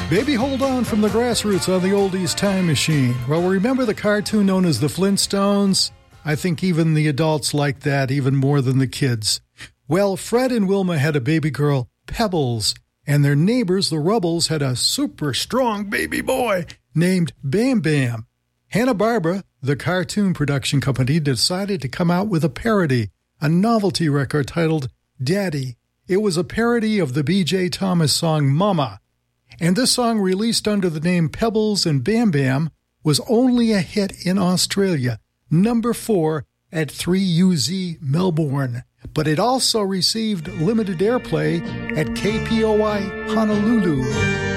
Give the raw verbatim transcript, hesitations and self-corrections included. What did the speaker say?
Baby Hold On from the Grassroots on the Oldies Time Machine. Well, remember the cartoon known as the Flintstones? I think even the adults liked that even more than the kids. Well, Fred and Wilma had a baby girl, Pebbles, and their neighbors, the Rubbles, had a super strong baby boy named Bam Bam. Hanna-Barbera, the cartoon production company, decided to come out with a parody, a novelty record titled Daddy. It was a parody of the B J Thomas song Mama. And this song, released under the name Pebbles and Bam Bam, was only a hit in Australia, number four at three U Z Melbourne. But it also received limited airplay at K P O I Honolulu.